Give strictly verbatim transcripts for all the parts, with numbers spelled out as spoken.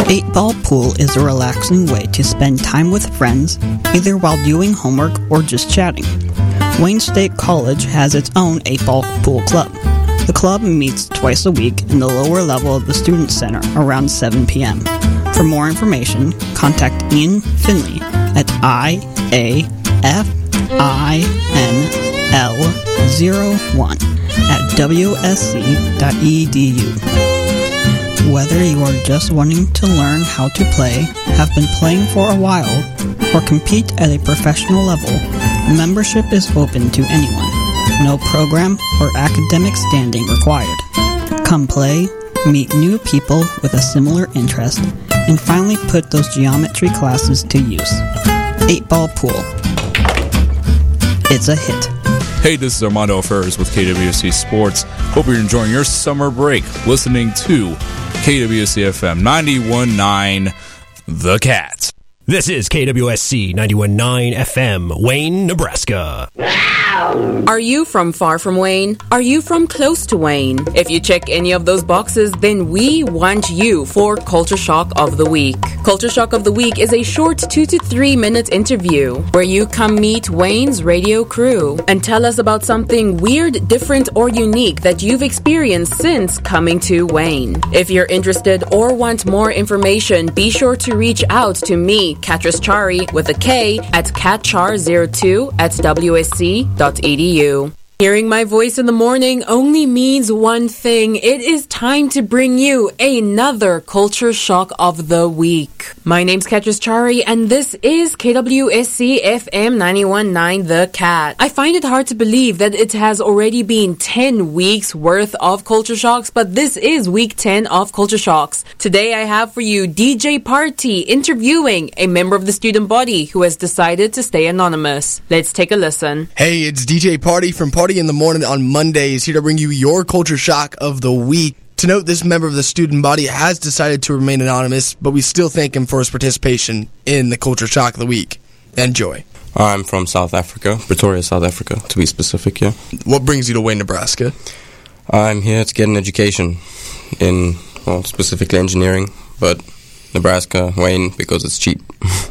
eight ball Pool is a relaxing way to spend time with friends, either while doing homework or just chatting. Wayne State College has its own eight ball Pool Club. The club meets twice a week in the lower level of the Student Center around seven p.m. For more information, contact Ian Finley at I A F I N L zero one at W S C dot E D U. Whether you are just wanting to learn how to play, have been playing for a while, or compete at a professional level, membership is open to anyone. No program or academic standing required. Come play, meet new people with a similar interest, and finally put those geometry classes to use. eight ball Pool. It's a hit. Hey, this is Armando Alferez with K W S C Sports. Hope you're enjoying your summer break listening to K W S C F M ninety-one point nine The Cat. This is K W S C ninety-one point nine F M, Wayne, Nebraska. Are you from far from Wayne? Are you from close to Wayne? If you check any of those boxes, then we want you for Culture Shock of the Week. Culture Shock of the Week is a short two to three minute interview where you come meet Wayne's radio crew and tell us about something weird, different, or unique that you've experienced since coming to Wayne. If you're interested or want more information, be sure to reach out to me, Katris Chari, with a K, at catchar zero two at W S C dot E D U. Hearing my voice in the morning only means one thing. It is time to bring you another Culture Shock of the Week. My name's Katris Chari, and this is K W S C F M ninety-one point nine The Cat. I find it hard to believe that it has already been ten weeks worth of Culture Shocks, but this is week ten of Culture Shocks. Today I have for you D J Party interviewing a member of the student body who has decided to stay anonymous. Let's take a listen. Hey, it's D J Party from Party in the Morning on Mondays, here to bring you your Culture Shock of the Week. To note, this member of the student body has decided to remain anonymous, but we still thank him for his participation in the Culture Shock of the Week. Enjoy. I'm from South Africa, Pretoria, South Africa, to be specific, yeah. What brings you to Wayne, Nebraska? I'm here to get an education in, well, specifically engineering, but Nebraska, Wayne, because it's cheap.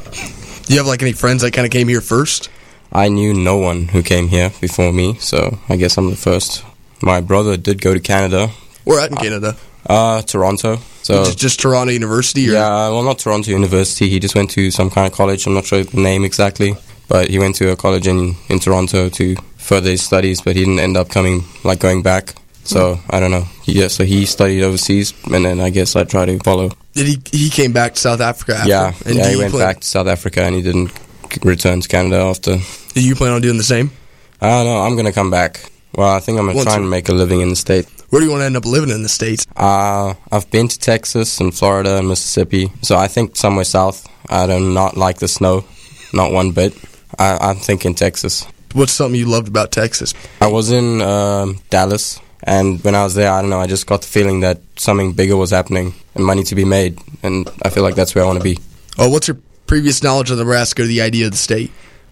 Do you have, like, any friends that kind of came here first? I knew no one who came here before me, so I guess I'm the first. My brother did go to Canada. Where at in Canada? Uh, Toronto. So just, just Toronto University? Or? Yeah, well, not Toronto University. He just went to some kind of college. I'm not sure the name exactly, but he went to a college in, in Toronto to further his studies, but he didn't end up coming, like, going back. So, hmm. I don't know. Yeah, so he studied overseas, and then I guess I tried to follow. Did he He came back to South Africa after? Yeah, and yeah he went play? back to South Africa, and he didn't return to Canada after. Do you plan on doing the same? I don't know. I'm going to come back. Well, I think I'm going to try and make a living in the state. Where do you want to end up living in the States? Uh, I've been to Texas and Florida and Mississippi, so I think somewhere south. I do not like the snow, not one bit. I, I'm thinking Texas. What's something you loved about Texas? I was in um, Dallas, and when I was there, I don't know, I just got the feeling that something bigger was happening and money to be made, and I feel like that's where I want to be. Oh, what's your previous knowledge of Nebraska or the idea of the state?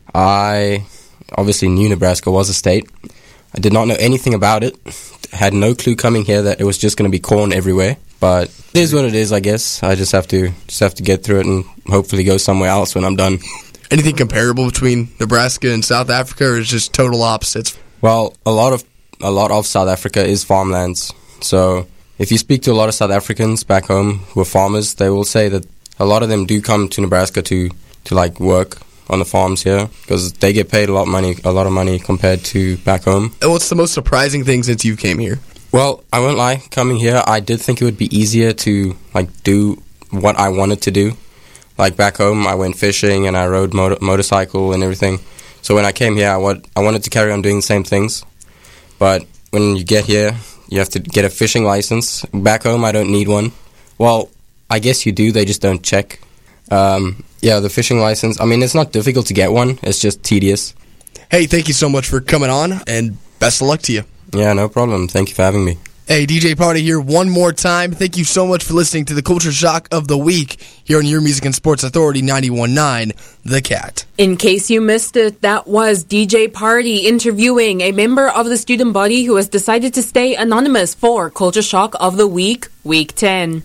I obviously knew Nebraska was a state. I did not know anything about it. Had no clue coming here that it was just going to be corn everywhere. But it is what it is, I guess. I just have to just have to get through it and hopefully go somewhere else when I'm done. Anything comparable between Nebraska and South Africa, or is it just total opposites? Well, a lot of a lot of South Africa is farmlands. So if you speak to a lot of South Africans back home who are farmers, they will say that a lot of them do come to Nebraska to, to like work on the farms here because they get paid a lot of money, a lot of money compared to back home. And what's the most surprising thing since you came here? Well, I won't lie. Coming here, I did think it would be easier to like do what I wanted to do. Like back home, I went fishing and I rode motor- motorcycle and everything. So when I came here, I, wa- I wanted to carry on doing the same things. But when you get here, you have to get a fishing license. Back home, I don't need one. Well, I guess you do. They just don't check. Um, yeah, the fishing license. I mean, it's not difficult to get one. It's just tedious. Hey, thank you so much for coming on, and best of luck to you. Yeah, no problem. Thank you for having me. Hey, D J Party here one more time. Thank you so much for listening to the Culture Shock of the Week here on Your Music and Sports Authority ninety-one point nine The Cat. In case you missed it, that was D J Party interviewing a member of the student body who has decided to stay anonymous for Culture Shock of the Week, Week ten.